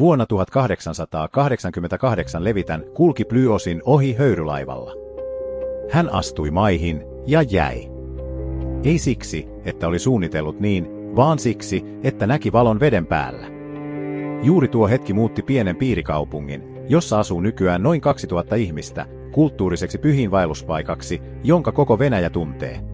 Vuonna 1888 Levitän kulki Plyosin ohi höyrylaivalla. Hän astui maihin ja jäi. Ei siksi, että oli suunnitellut niin, vaan siksi, että näki valon veden päällä. Juuri tuo hetki muutti pienen piirikaupungin, jossa asuu nykyään noin 2000 ihmistä, kulttuuriseksi pyhiinvaelluspaikaksi, jonka koko Venäjä tuntee.